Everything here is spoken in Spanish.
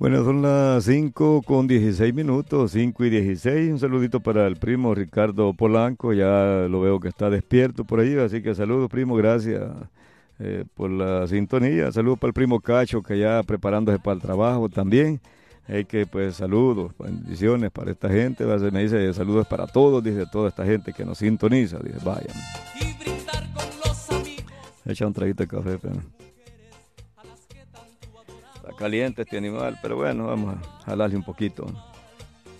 Bueno, son las 5:16, 5:16. Un saludito para el primo Ricardo Polanco, ya lo veo que está despierto por ahí, así que saludos, primo, gracias por la sintonía. Saludos para el primo Cacho, que ya preparándose para el trabajo también. Hay que, pues, saludos, bendiciones para esta gente. Me dice saludos para todos, dice toda esta gente que nos sintoniza. Dice, vayan. Echa un traguito de café, pero está caliente este animal, pero bueno, vamos a jalarle un poquito.